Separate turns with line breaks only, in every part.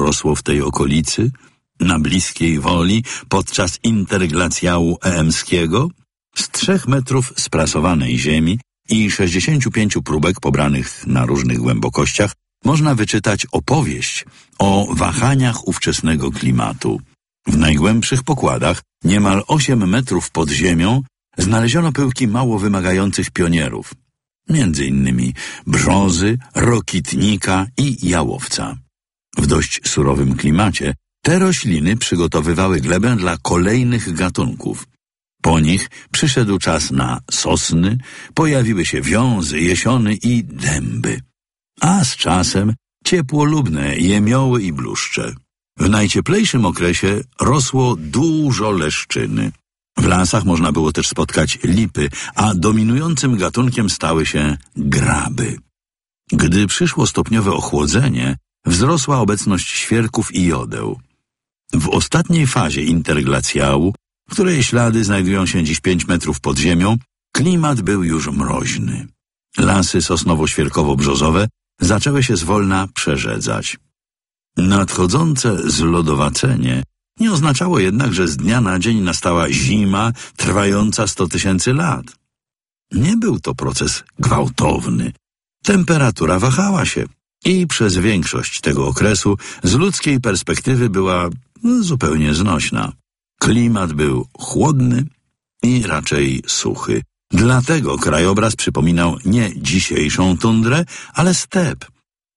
rosło w tej okolicy, na Bliskiej Woli, podczas interglacjału eemskiego, z 3 metrów sprasowanej ziemi i 65 próbek pobranych na różnych głębokościach można wyczytać opowieść o wahaniach ówczesnego klimatu. W najgłębszych pokładach, niemal 8 metrów pod ziemią, znaleziono pyłki mało wymagających pionierów, między innymi brzozy, rokitnika i jałowca. W dość surowym klimacie te rośliny przygotowywały glebę dla kolejnych gatunków. Po nich przyszedł czas na sosny, pojawiły się wiązy, jesiony i dęby. A z czasem ciepłolubne jemioły i bluszcze. W najcieplejszym okresie rosło dużo leszczyny. W lasach można było też spotkać lipy, a dominującym gatunkiem stały się graby. Gdy przyszło stopniowe ochłodzenie, wzrosła obecność świerków i jodeł. W ostatniej fazie interglacjału, której ślady znajdują się dziś 5 metrów pod ziemią, klimat był już mroźny. Lasy sosnowo-świerkowo-brzozowe zaczęły się zwolna przerzedzać. Nadchodzące zlodowacenie nie oznaczało jednak, że z dnia na dzień nastała zima trwająca 100 000 lat. Nie był to proces gwałtowny. Temperatura wahała się i przez większość tego okresu z ludzkiej perspektywy była zupełnie znośna. Klimat był chłodny i raczej suchy. Dlatego krajobraz przypominał nie dzisiejszą tundrę, ale step.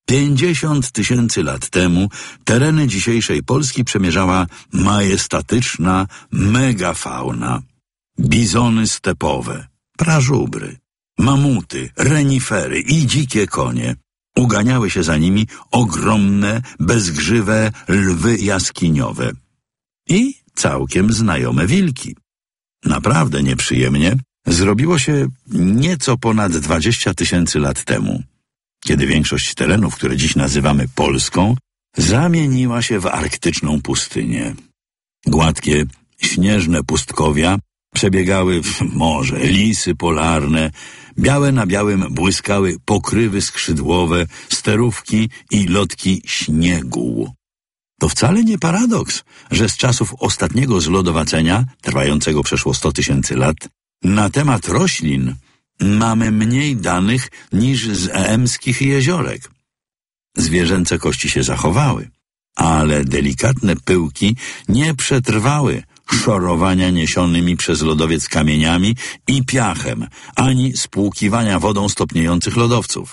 50 000 lat temu tereny dzisiejszej Polski przemierzała majestatyczna megafauna. Bizony stepowe, prażubry, mamuty, renifery i dzikie konie. Uganiały się za nimi ogromne, bezgrzywe lwy jaskiniowe i całkiem znajome wilki. Naprawdę nieprzyjemnie zrobiło się nieco ponad 20 000 lat temu, kiedy większość terenów, które dziś nazywamy Polską, zamieniła się w arktyczną pustynię. Gładkie, śnieżne pustkowia przebiegały w morze, lisy polarne, białe na białym błyskały pokrywy skrzydłowe, sterówki i lotki śniegu. To wcale nie paradoks, że z czasów ostatniego zlodowacenia, trwającego przeszło 100 000 lat, na temat roślin mamy mniej danych niż z eemskich jeziorek. Zwierzęce kości się zachowały, ale delikatne pyłki nie przetrwały szorowania niesionymi przez lodowiec kamieniami i piachem, ani spłukiwania wodą stopniejących lodowców.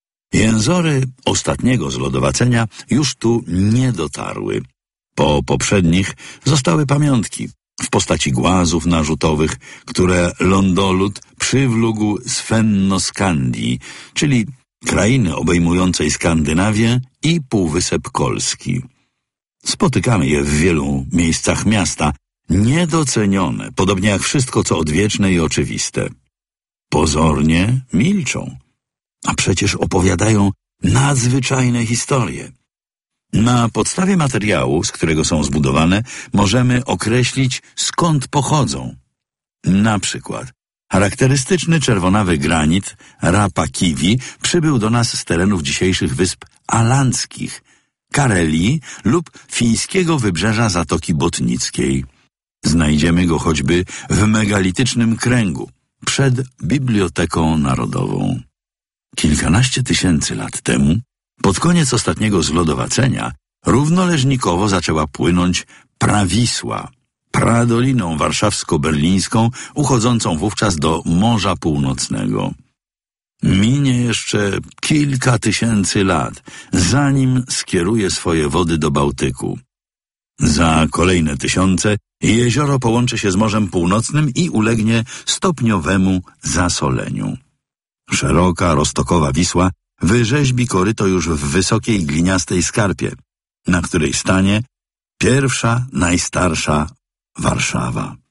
Jęzory ostatniego zlodowacenia już tu nie dotarły. Po poprzednich zostały pamiątki w postaci głazów narzutowych, które lądolud przywlógł z Fennoskandii, czyli krainy obejmującej Skandynawię i Półwysep Kolski. Spotykamy je w wielu miejscach miasta, niedocenione, podobnie jak wszystko, co odwieczne i oczywiste. Pozornie milczą, a przecież opowiadają nadzwyczajne historie. Na podstawie materiału, z którego są zbudowane, możemy określić, skąd pochodzą. Na przykład charakterystyczny czerwonawy granit Rapakivi przybył do nas z terenów dzisiejszych wysp alandzkich, Karelii lub fińskiego wybrzeża Zatoki Botnickiej. Znajdziemy go choćby w megalitycznym kręgu, przed Biblioteką Narodową. Kilkanaście tysięcy lat temu, pod koniec ostatniego zlodowacenia, równoleżnikowo zaczęła płynąć Prawisła, pradoliną warszawsko-berlińską, uchodzącą wówczas do Morza Północnego. Minie jeszcze kilka tysięcy lat, zanim skieruje swoje wody do Bałtyku. Za kolejne tysiące jezioro połączy się z Morzem Północnym i ulegnie stopniowemu zasoleniu. Szeroka, roztokowa Wisła wyrzeźbi koryto już w wysokiej gliniastej skarpie, na której stanie pierwsza, najstarsza Warszawa.